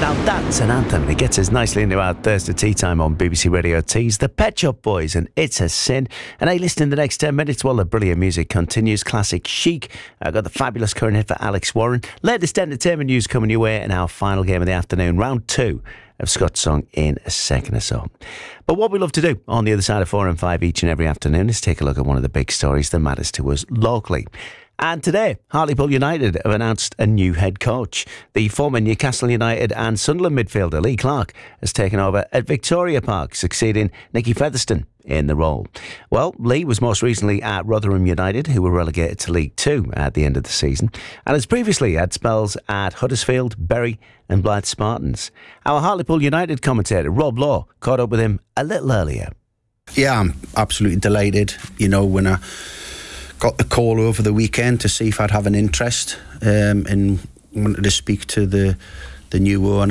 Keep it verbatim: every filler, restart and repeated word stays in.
Now that's an anthem, and it gets us nicely into our Thursday tea time on B B C Radio Tees. The Pet Shop Boys and It's a Sin. And hey, listen in the next ten minutes while the brilliant music continues. Classic Chic. I've got the fabulous current hit for Alex Warren. Latest entertainment news coming your way in our final game of the afternoon, round two of Scott's Song in a second or so. But what we love to do on the other side of four and five each and every afternoon is take a look at one of the big stories that matters to us locally. And today, Hartlepool United have announced a new head coach. The former Newcastle United and Sunderland midfielder Lee Clark has taken over at Victoria Park, succeeding Nicky Featherstone in the role. Well, Lee was most recently at Rotherham United, who were relegated to League Two at the end of the season, and has previously had spells at Huddersfield, Bury and Blyth Spartans. Our Hartlepool United commentator, Rob Law, caught up with him a little earlier. Yeah, I'm absolutely delighted. You know, when I got the call over the weekend to see if I'd have an interest um, and wanted to speak to the the new owner.